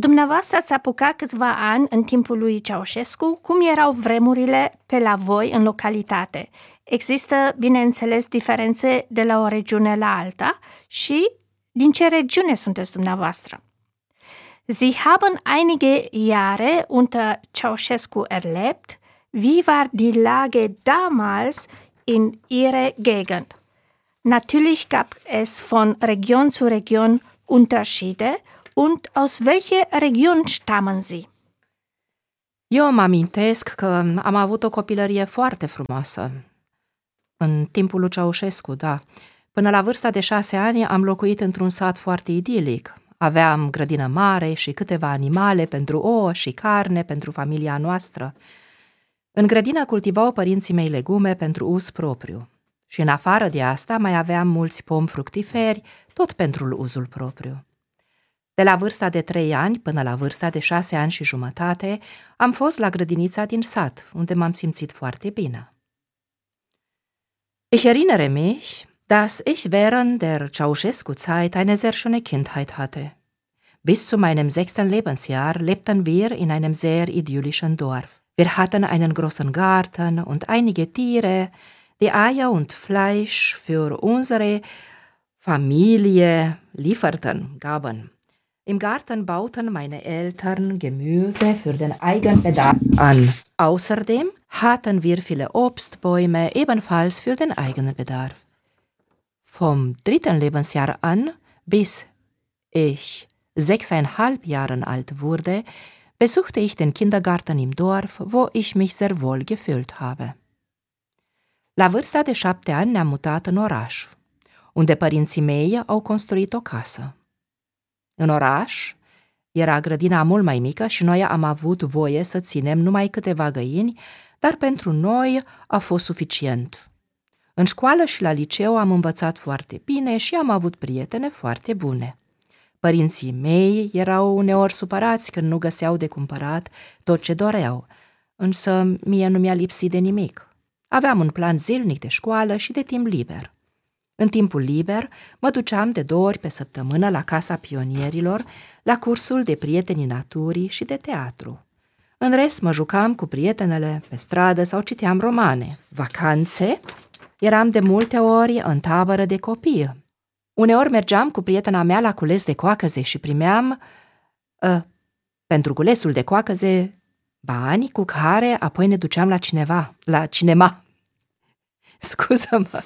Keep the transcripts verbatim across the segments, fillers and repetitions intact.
Dumneavoastră ați apucat câțiva ani în timpul lui Ceaușescu. Cum erau vremurile pe la voi în localitate? Există, bineînțeles, diferențe de la o regiune la alta și din ce regiune sunteți dumneavoastră? Sie haben einige Jahre unter Ceaușescu erlebt. Wie war die Lage damals in Ihrer Gegend? Natürlich gab es von Region zu Region Unterschiede. Und aus welcher Region stammen Sie? Eu mă amintesc că am avut o copilărie foarte frumoasă. În timpul lui Ceaușescu, da. Până la vârsta de șase ani am locuit într-un sat foarte idilic. Aveam grădină mare și câteva animale pentru ouă și carne pentru familia noastră. În grădină cultivau părinții mei legume pentru uz propriu. Și în afară de asta mai aveam mulți pomi fructiferi, tot pentru uzul propriu. De la vârsta de trei ani până la vârsta de șase ani și jumătate am fost la grădinița din sat, unde m-am simțit foarte bine. Ich erinnere mich, dass ich während der Ceaușescu-Zeit eine sehr schöne Kindheit hatte. Bis zu meinem sechsten Lebensjahr lebten wir in einem sehr idyllischen Dorf. Wir hatten einen großen Garten und einige Tiere, die Eier und Fleisch für unsere Familie lieferten, gaben. Im Garten bauten meine Eltern Gemüse für den Eigenbedarf an. Außerdem hatten wir viele Obstbäume, ebenfalls für den eigenen Bedarf. Vom dritten Lebensjahr an, bis ich sechseinhalb Jahren alt wurde, besuchte ich den Kindergarten im Dorf, wo ich mich sehr wohl gefühlt habe. La vârsta de șapte ani ne-am mutat în oraș, unde părinții mei au construit o casă. În oraș era grădina mult mai mică și noi am avut voie să ținem numai câteva găini, dar pentru noi a fost suficient. În școală și la liceu am învățat foarte bine și am avut prietene foarte bune. Părinții mei erau uneori supărați când nu găseau de cumpărat tot ce doreau, însă mie nu mi-a lipsit de nimic. Aveam un plan zilnic de școală și de timp liber. În timpul liber, mă duceam de două ori pe săptămână la Casa Pionierilor, la cursul de prietenii naturii și de teatru. În rest, mă jucam cu prietenele pe stradă sau citeam romane. Vacanțe? Eram de multe ori în tabără de copii. Uneori mergeam cu prietena mea la cules de coacăze și primeam, uh, pentru culesul de coacăze, bani cu care apoi ne duceam la cineva, la cinema. Scuză-mă.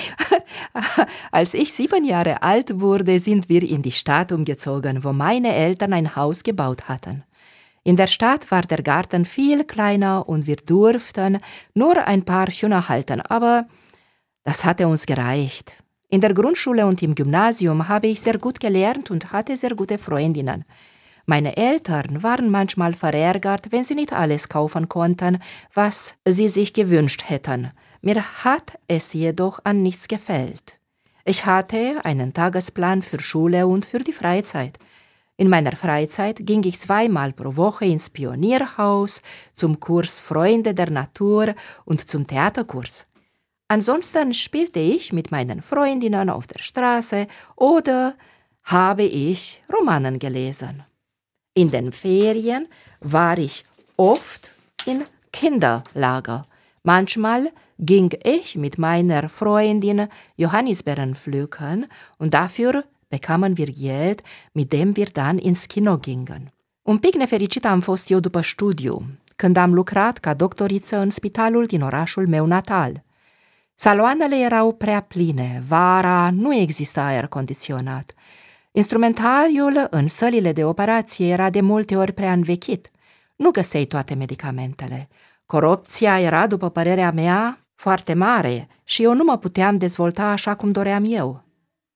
Als ich sieben Jahre alt wurde, sind wir in die Stadt umgezogen, wo meine Eltern ein Haus gebaut hatten. In der Stadt war der Garten viel kleiner und wir durften nur ein paar Hühner halten, aber das hatte uns gereicht. In der Grundschule und im Gymnasium habe ich sehr gut gelernt und hatte sehr gute Freundinnen. Meine Eltern waren manchmal verärgert, wenn sie nicht alles kaufen konnten, was sie sich gewünscht hätten. Mir hat es jedoch an nichts gefehlt. Ich hatte einen Tagesplan für Schule und für die Freizeit. In meiner Freizeit ging ich zweimal pro Woche ins Pionierhaus, zum Kurs Freunde der Natur und zum Theaterkurs. Ansonsten spielte ich mit meinen Freundinnen auf der Straße oder habe ich Romanen gelesen. In den Ferien war ich oft in Kinderlager. Manchmal ging ich mit meiner Freundin Johannisbeeren pflücken und dafür bekamen wir Geld, mit dem wir dann ins Kino gingen. Un pic nefericită am fost eu după studiu, când am lucrat ca doctoriță în spitalul din orașul meu natal. Saloanele erau prea pline, vara nu exista aer condiționat. Instrumentariul în sălile de operație era de multe ori prea învechit. Nu găseai toate medicamentele. Corupția era, după părerea mea, foarte mare și eu nu mă puteam dezvolta așa cum doream eu.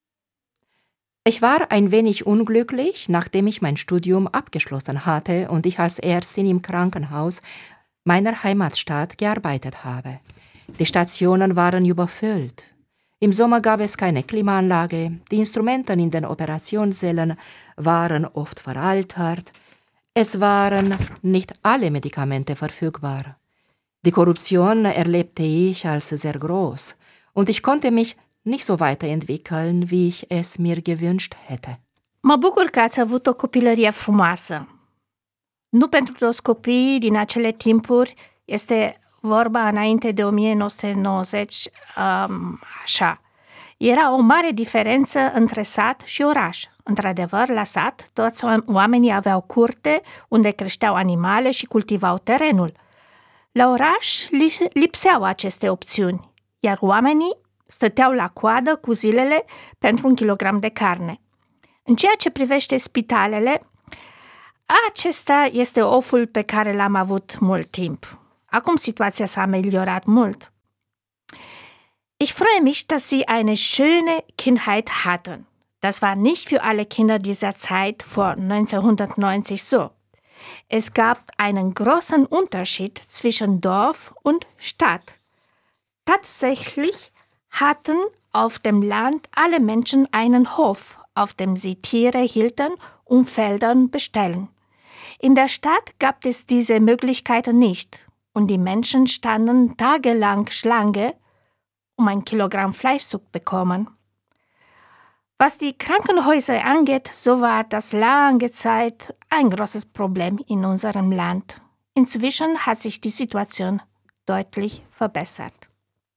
Ich war ein wenig unglücklich, nachdem ich mein Studium abgeschlossen hatte und ich als Ärztin im Krankenhaus meiner Heimatstadt gearbeitet habe. Die Stationen waren überfüllt. Im Sommer gab es keine Klimaanlage, die Instrumente in den Operationssälen waren oft veraltert, es waren nicht alle Medikamente verfügbar. Die Korruption erlebte ich als sehr groß und ich konnte mich nicht so weiterentwickeln, wie ich es mir gewünscht hätte. Mă bucur că ați avut o copilărie frumoasă. Nu pentru toți copiii din acele timpuri este vorba înainte de o mie nouă sute nouăzeci, um, așa. Era o mare diferență între sat și oraș. Într-adevăr, la sat, toți oamenii aveau curte unde creșteau animale și cultivau terenul. La oraș lipseau aceste opțiuni, iar oamenii stăteau la coadă cu zilele pentru un kilogram de carne. În ceea ce privește spitalele, acesta este oful pe care l-am avut mult timp. Acum situația s-a ameliorat mult. Ich freue mich, dass Sie eine schöne Kindheit hatten. Das war nicht für alle Kinder dieser Zeit vor neunzehnhundertneunzig so. Es gab einen großen Unterschied zwischen Dorf und Stadt. Tatsächlich hatten auf dem Land alle Menschen einen Hof, auf dem sie Tiere hielten und Feldern bestellen. In der Stadt gab es diese Möglichkeiten nicht und die Menschen standen tagelang Schlange, um ein Kilogramm Fleisch zu bekommen. Was die Krankenhäuser angeht, so war das lange Zeit ein großes Problem in unserem Land. Inzwischen hat sich die Situation deutlich verbessert.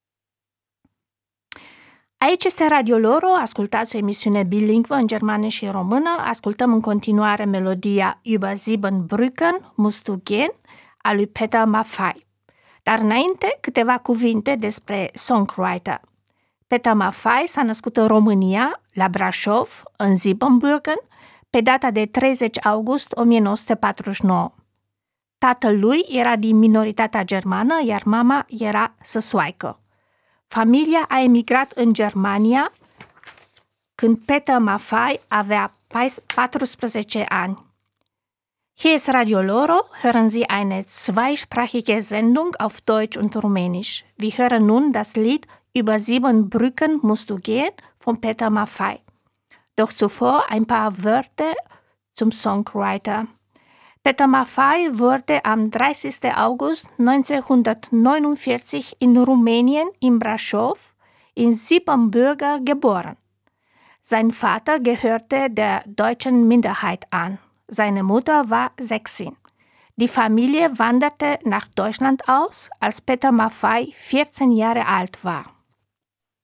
Aici este Radio Loro, ascultați o emisiune bilingvă în germană și română. Ascultăm în continuare melodia Über sieben Brücken musst du gehen a lui Peter Maffay. Dar înainte, câteva cuvinte despre songwriter. Peter Maffay s-a născut în România, la Brașov, în Siebenbürgen, pe data de treizeci august o mie nouă sute patruzeci și nouă. Tatăl lui era din minoritatea germană, iar mama era săsoaică. Familia a emigrat în Germania când Peter Maffay avea paisprezece ani. Hier ist Radio Loro, hören Sie eine zweisprachige Sendung auf Deutsch und Rumänisch. Wir hören nun das Lied Über sieben Brücken musst du gehen von Peter Maffay. Doch zuvor ein paar Wörter zum Songwriter. Peter Maffay wurde am dreißigsten August neunzehnhundertneunundvierzig in Rumänien, in Brașov, in Siebenbürgen geboren. Sein Vater gehörte der deutschen Minderheit an. Seine Mutter war Sächsin. Die Familie wanderte nach Deutschland aus, als Peter Maffay vierzehn Jahre alt war.